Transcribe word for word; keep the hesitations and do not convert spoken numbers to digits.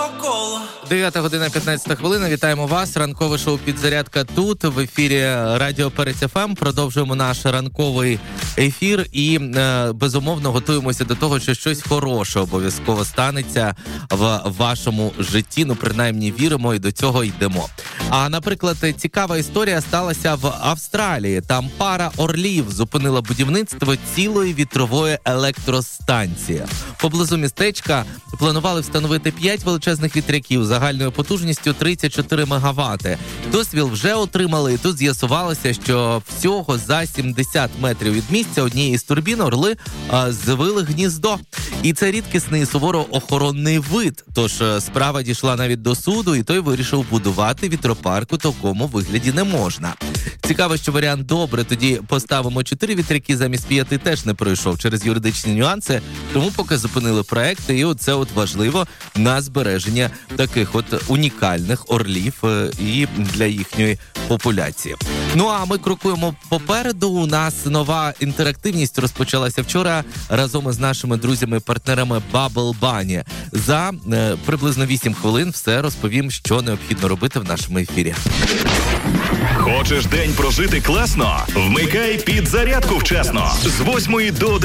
навколо. дев'ята година п'ятнадцята хвилина. Вітаємо вас. Ранкове шоу «Підзарядка» тут, в ефірі Радіо Перець еф ем. Продовжуємо наш ранковий ефір і, е, безумовно, готуємося до того, що щось хороше обов'язково станеться в вашому житті. Ну, принаймні, віримо і до цього йдемо. А, наприклад, цікава історія сталася в Австралії. Там пара орлів зупинила будівництво цілої вітрової електростанції. Поблизу містечка планували встановити п'ять величезних вітряків загальною потужністю тридцять чотири мегаватти. Дозвіл вже отримали, і тут з'ясувалося, що всього за сімдесят метрів від місця однієї з турбін орли а, звили гніздо. І це рідкісний і суворо охоронний вид. Тож справа дійшла навіть до суду, і той вирішив будувати вітропарк у такому вигляді не можна. Цікаво, що варіант «добре, тоді поставимо чотири вітряки замість п'яти» теж не пройшов через юридичні нюанси, тому поки зупинили проект, і оце от важливо на збереження таких от унікальних орлів і для їхньої популяції. Ну а ми крокуємо попереду. У нас нова інтерактивність розпочалася вчора разом із нашими друзями-партнерами Bubble Bunny. За е, приблизно вісім хвилин все розповім, що необхідно робити в нашому ефірі. Хочеш день прожити класно? Вмикай «Підзарядку» вчасно з восьмої до